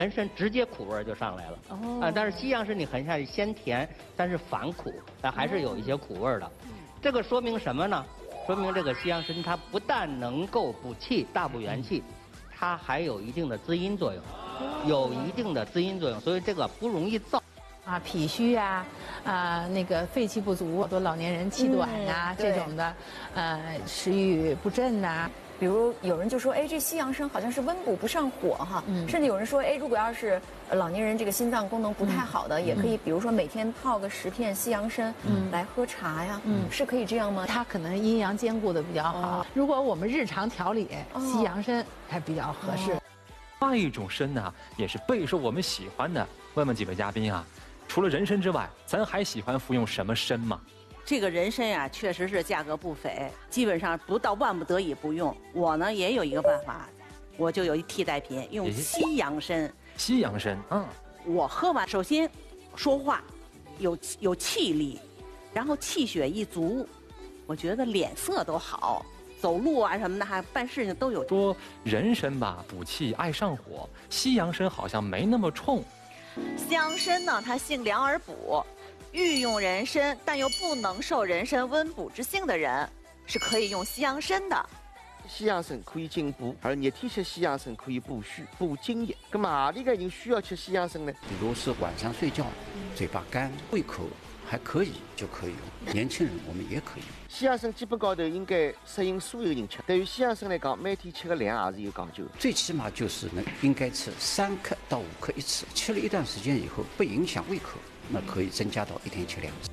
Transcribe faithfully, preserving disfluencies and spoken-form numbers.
人参直接苦味就上来了。哦。啊，但是西洋参你很下去鲜甜，但是反苦，但还是有一些苦味的。这个说明什么呢？说明这个西洋参它不但能够补气、大补元气，它还有一定的滋阴作用，有一定的滋阴作用，所以这个不容易燥。 啊，脾虚啊，啊，那个肺气不足，好多老年人气短呀、嗯、这种的，呃，食欲不振呐、啊。 比如有人就说，哎，这西洋参好像是温补不上火哈，嗯、甚至有人说，哎，如果要是老年人这个心脏功能不太好的，嗯、也可以，比如说每天泡个十片西洋参、嗯、来喝茶呀，嗯，是可以这样吗？ 它可能阴阳兼顾的比较好。哦、如果我们日常调理， 哦、 西洋参还比较合适。 另外一种参呢，也是备受我们喜欢的。问问几位嘉宾啊，除了人参之外，咱还喜欢服用什么参吗？ 这个人参呀、啊，确实是价格不菲，基本上不到万不得已不用。我呢也有一个办法，我就有一替代品，用西洋参。 西洋参，嗯， 我喝完，首先说话有有气力，然后气血一足，我觉得脸色都好，走路啊什么的，还办事情都有。 说人参吧补气爱上火，西洋参好像没那么冲。 西洋参呢，它性凉而补。欲用人参，但又不能受人参温补之性的人，是可以用西洋参的。 西洋参可以进补，而热天吃西洋参可以补虚、补津液。那么哪里个人需要吃西洋参呢？ 比如是晚上睡觉，嘴巴干、胃口还可以就可以用。年轻人我们也可以用。 西洋参基本高头应该适应所有人吃。对于西洋参来讲，每天吃个量也是有讲究。 最起码就是呢，应该吃三克到五克一次。吃了一段时间以后，不影响胃口。那可以增加到一天吃两次。